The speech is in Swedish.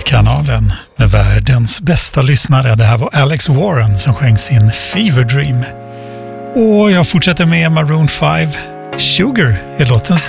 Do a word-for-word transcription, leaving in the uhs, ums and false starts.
Kanalen med världens bästa lyssnare. Det här var Alex Warren som sjöng sin Fever Dream. Och jag fortsätter med Maroon five. Sugar är låtens